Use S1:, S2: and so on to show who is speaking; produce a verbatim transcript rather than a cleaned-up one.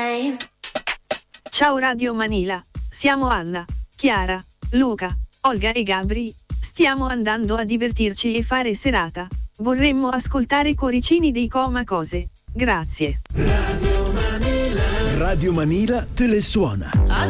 S1: time.
S2: Ciao Radio Manila, siamo Anna, Chiara, Luca, Olga e Gabri. Stiamo andando a divertirci e fare serata. Vorremmo ascoltare Cuoricini dei Coma Cose. Grazie.
S3: Radio Manila. Radio Manila te le suona.